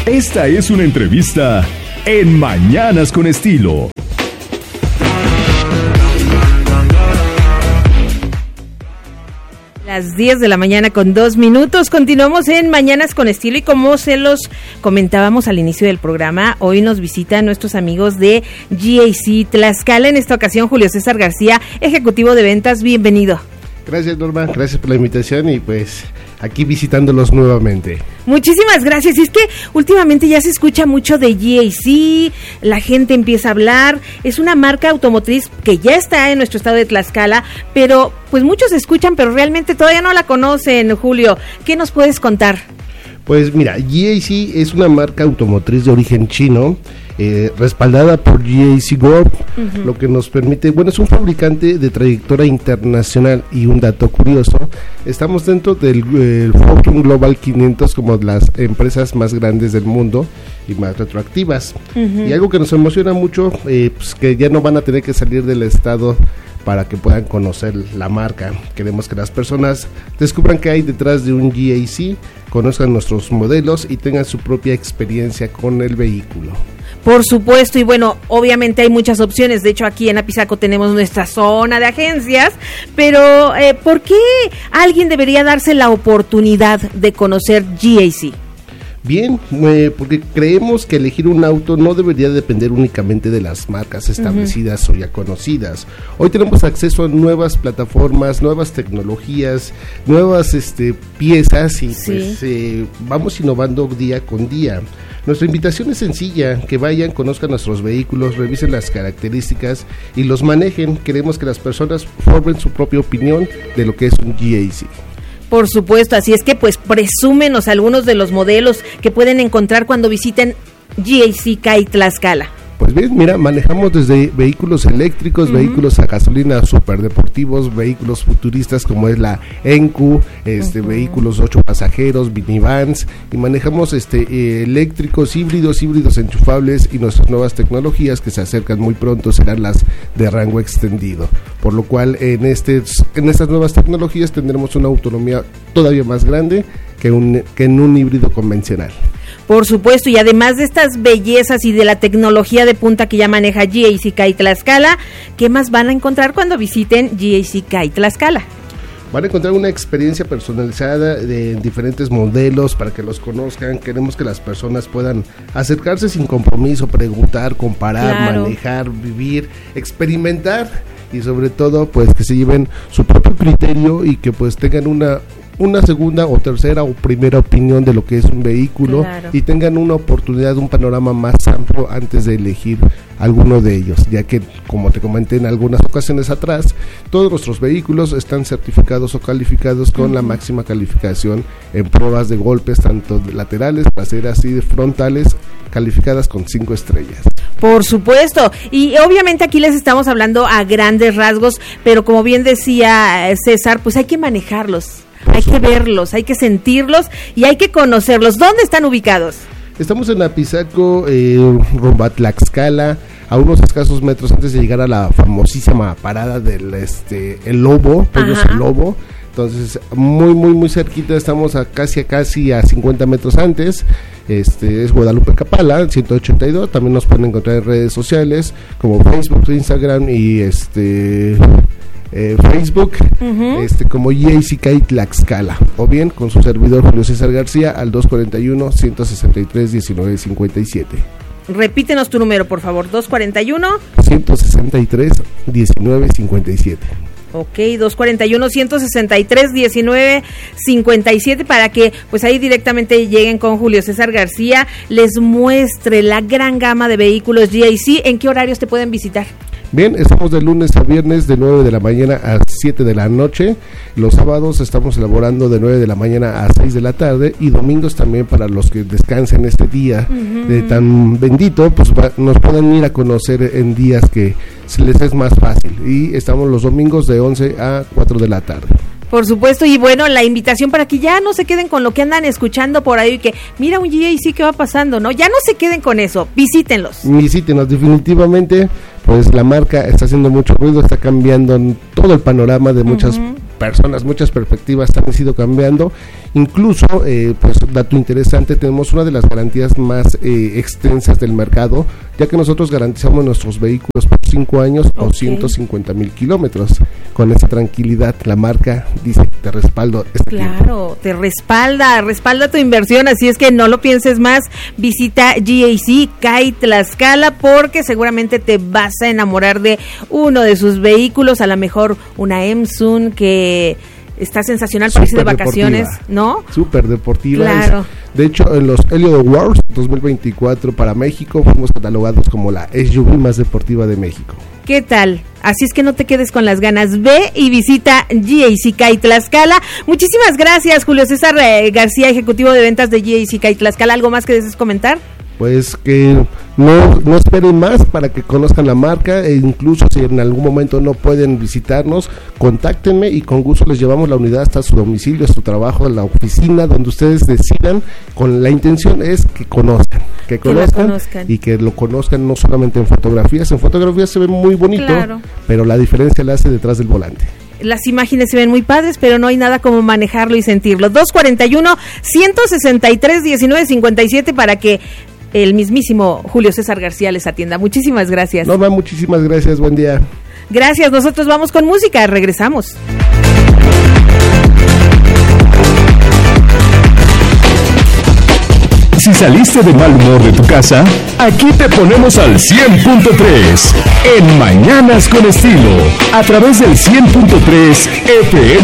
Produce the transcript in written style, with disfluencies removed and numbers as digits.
Esta es una entrevista en Mañanas con Estilo. Las 10 de la mañana con 2 minutos. Continuamos en Mañanas con Estilo y como se los comentábamos al inicio del programa, hoy nos visitan nuestros amigos de GAC Tlaxcala. En esta ocasión, Julio César García, ejecutivo de ventas. Bienvenido. Gracias, Norma, gracias por la invitación y pues aquí visitándolos nuevamente. Muchísimas gracias. Y es que últimamente ya se escucha mucho de GAC, la gente empieza a hablar, es una marca automotriz que ya está en nuestro estado de Tlaxcala, pero pues muchos escuchan, pero realmente todavía no la conocen. Julio, ¿qué nos puedes contar? Pues mira, GAC es una marca automotriz de origen chino, respaldada por GAC Group, lo que nos permite, bueno, es un fabricante de trayectoria internacional. Y un dato curioso, estamos dentro del Fortune Global 500 como las empresas más grandes del mundo y más retroactivas. Y algo que nos emociona mucho, pues que ya no van a tener que salir del estado para que puedan conocer la marca. Queremos que las personas descubran qué hay detrás de un GAC, conozcan nuestros modelos y tengan su propia experiencia con el vehículo. Por supuesto, y bueno, obviamente hay muchas opciones. De hecho, aquí en Apizaco tenemos nuestra zona de agencias, pero ¿por qué alguien debería darse la oportunidad de conocer GAC? Bien, porque creemos que elegir un auto no debería depender únicamente de las marcas establecidas o ya conocidas. Hoy tenemos acceso a nuevas plataformas, nuevas tecnologías, nuevas piezas y pues vamos innovando día con día. Nuestra invitación es sencilla, que vayan, conozcan nuestros vehículos, revisen las características y los manejen. Queremos que las personas formen su propia opinión de lo que es un GAC. Por supuesto, así es que pues presúmenos algunos de los modelos que pueden encontrar cuando visiten GAC CAI Tlaxcala. Pues bien, mira, manejamos desde vehículos eléctricos, vehículos a gasolina superdeportivos, vehículos futuristas como es la ENQ, vehículos 8 pasajeros, minivans, y manejamos eléctricos, híbridos enchufables, y nuestras nuevas tecnologías que se acercan muy pronto serán las de rango extendido. Por lo cual en estas nuevas tecnologías tendremos una autonomía todavía más grande que en un híbrido convencional. Por supuesto, y además de estas bellezas y de la tecnología de punta que ya maneja GAC CAI Tlaxcala, ¿qué más van a encontrar cuando visiten GAC CAI Tlaxcala? Van a encontrar una experiencia personalizada de diferentes modelos para que los conozcan. Queremos que las personas puedan acercarse sin compromiso, preguntar, comparar, manejar, vivir, experimentar y sobre todo pues que se lleven su propio criterio y que pues tengan una segunda o tercera o primera opinión de lo que es un vehículo y tengan una oportunidad, un panorama más amplio antes de elegir alguno de ellos, ya que como te comenté en algunas ocasiones atrás, todos nuestros vehículos están certificados o calificados con la máxima calificación en pruebas de golpes, tanto laterales, traseras y frontales, calificadas con 5 estrellas. Por supuesto, y obviamente aquí les estamos hablando a grandes rasgos, pero como bien decía César, pues hay que manejarlos. Hay que verlos, hay que sentirlos y hay que conocerlos. ¿Dónde están ubicados? Estamos en Apizaco, rumbo a Tlaxcala, a unos escasos metros antes de llegar a la famosísima parada del el Lobo, Pollos El Lobo. Entonces, muy cerquita, estamos a casi a 50 metros antes. Es Guadalupe Capala, 182. También nos pueden encontrar en redes sociales como Facebook, Instagram y Facebook, como GAC CAI Tlaxcala, o bien con su servidor Julio César García al 241-163-1957. Repítenos tu número, por favor. 241-163-1957. Ok, 241-163-1957 para que pues ahí directamente lleguen con Julio César García, les muestre la gran gama de vehículos GAC. ¿En qué horarios te pueden visitar? Bien, estamos de lunes a viernes de 9 de la mañana a 7 de la noche. Los sábados estamos elaborando de 9 de la mañana a 6 de la tarde y domingos también para los que descansen este día de tan bendito, pues nos pueden ir a conocer en días que se les es más fácil. Y estamos los domingos de 11 a 4 de la tarde. Por supuesto, y bueno, la invitación para que ya no se queden con lo que andan escuchando por ahí, que mira un GAC que va pasando, ¿no? Ya no se queden con eso, visítenlos. Visítenos, definitivamente, pues la marca está haciendo mucho ruido, está cambiando todo el panorama de muchas personas, muchas perspectivas han ido cambiando. Incluso, pues dato interesante, tenemos una de las garantías más extensas del mercado, ya que nosotros garantizamos nuestros vehículos por 5 años o 150,000 kilómetros. Con esa tranquilidad, la marca dice, te respaldo este tiempo. Te respalda tu inversión, así es que no lo pienses más, visita GAC CAI Tlaxcala, porque seguramente te vas a enamorar de uno de sus vehículos, a lo mejor una Emsun que está sensacional para irse de vacaciones, ¿no? Súper deportiva. Claro. De hecho, en los Helio Awards 2024 para México fuimos catalogados como la SUV más deportiva de México. ¿Qué tal? Así es que no te quedes con las ganas, ve y visita GAC CAI Tlaxcala. Muchísimas gracias, Julio César García, ejecutivo de ventas de GAC CAI Tlaxcala. ¿Algo más que desees comentar? Pues que no esperen más para que conozcan la marca, e incluso si en algún momento no pueden visitarnos, contáctenme y con gusto les llevamos la unidad hasta su domicilio, a su trabajo, a la oficina, donde ustedes decidan. Con la intención es que conozcan y que lo conozcan no solamente en fotografías se ve muy bonito, claro, pero la diferencia la hace detrás del volante. Las imágenes se ven muy padres, pero no hay nada como manejarlo y sentirlo. 241-163-1957 para que el mismísimo Julio César García les atienda. Muchísimas gracias. Norma, muchísimas gracias, buen día. Gracias, nosotros vamos con música, regresamos. Si saliste de mal humor de tu casa, aquí te ponemos al 100.3 en Mañanas con Estilo, a través del 100.3 FM.